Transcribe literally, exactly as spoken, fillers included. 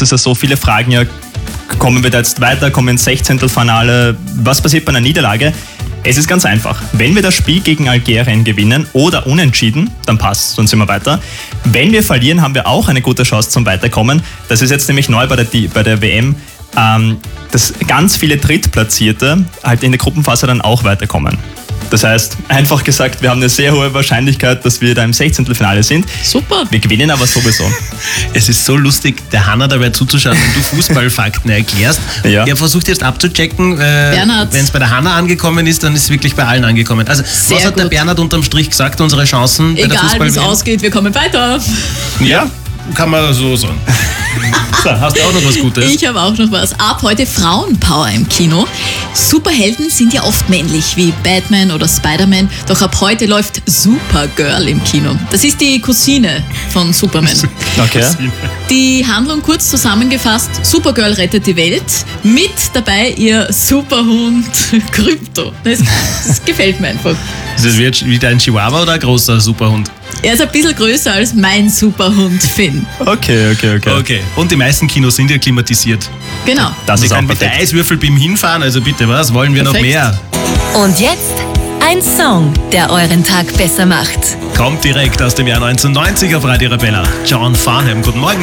es ja so, viele fragen ja, kommen wir da jetzt weiter, kommen wir ins Sechzehntelfinale, was passiert bei einer Niederlage? Es ist ganz einfach. Wenn wir das Spiel gegen Algerien gewinnen oder unentschieden, dann passt, dann sind wir weiter. Wenn wir verlieren, haben wir auch eine gute Chance zum Weiterkommen. Das ist jetzt nämlich neu bei der, bei der W M, ähm, dass ganz viele Drittplatzierte halt in der Gruppenphase dann auch weiterkommen. Das heißt, einfach gesagt, wir haben eine sehr hohe Wahrscheinlichkeit, dass wir da im Sechzehntelfinale sind. Super. Wir gewinnen aber sowieso. Es ist so lustig, der Hanna dabei zuzuschauen, wenn du Fußballfakten erklärst. Ja. Er versucht jetzt abzuchecken, äh, Bernhard. wenn es bei der Hanna angekommen ist, dann ist es wirklich bei allen angekommen. Also, Sehr was hat der gut. Bernhard unterm Strich gesagt, unsere Chancen bei der Egal, wie es Fußball-W M? ausgeht, wir kommen weiter. Ja, kann man so sagen. So, hast du auch noch was Gutes? Ich habe auch noch was. Ab heute Frauenpower im Kino. Superhelden sind ja oft männlich, wie Batman oder Spider-Man. Doch ab heute läuft Supergirl im Kino. Das ist die Cousine von Superman. Okay. Die Handlung kurz zusammengefasst: Supergirl rettet die Welt. Mit dabei ihr Superhund Krypto. Das, das gefällt mir einfach. Ist das jetzt wieder ein Chihuahua oder ein großer Superhund? Er ist ein bisschen größer als mein Superhund Finn. Okay, okay, okay. Okay. Und die meisten Kinos sind ja klimatisiert. Genau. Das Sie ist auch können mit der perfekt. Eiswürfelbeam hinfahren, also bitte, was? Wollen wir Perfekt. noch mehr? Und jetzt ein Song, der euren Tag besser macht. Kommt direkt aus dem Jahr neunzehnhundertneunzig auf Radio Arabella. John Farnham, guten Morgen.